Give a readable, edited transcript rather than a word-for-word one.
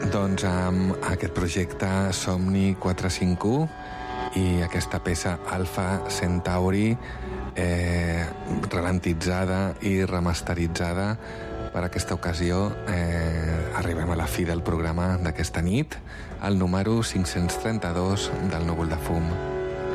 Doncs amb aquest projecte Somni 451 i aquesta peça Alpha Centauri ralentitzada i remasteritzada per aquesta ocasió, arribem a la fi del programa d'aquesta nit, el número 532 del Núvol de Fum.